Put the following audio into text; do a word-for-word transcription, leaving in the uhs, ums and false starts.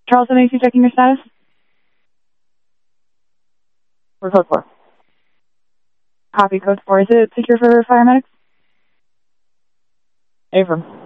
Charleston A C checking your status. We're code four. Copy code four. Is it secure for paramedics? Affirm.